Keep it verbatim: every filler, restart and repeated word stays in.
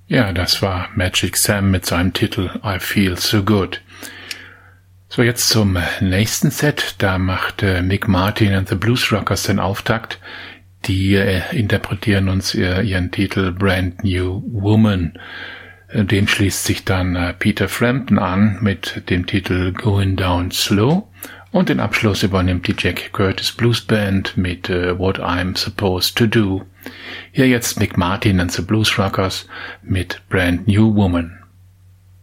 Ja, das war Magic Sam mit seinem Titel I Feel So Good. So, jetzt zum nächsten Set. Da macht äh, Mick Martin and the Blues Rockers den Auftakt. Die äh, interpretieren uns äh, ihren Titel Brand New Woman. Äh, dem schließt sich dann äh, Peter Frampton an mit dem Titel Going Down Slow. Und den Abschluss übernimmt die Jack Curtis Blues Band mit äh, What I'm Supposed to Do. Hier jetzt Mick Martin and the Blues Rockers mit Brand New Woman.